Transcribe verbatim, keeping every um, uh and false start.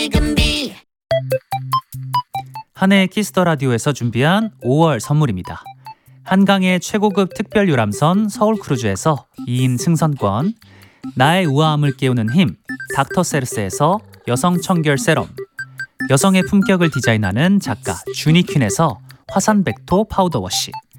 한해의 키스더 라디오에서 준비한 오월 선물입니다. 한강의 최고급 특별 유람선 서울크루즈에서 이 인 승선권, 나의 우아함을 깨우는 힘 닥터세르스에서 여성 청결 세럼, 여성의 품격을 디자인하는 작가 주니퀸에서 화산백토 파우더 워시,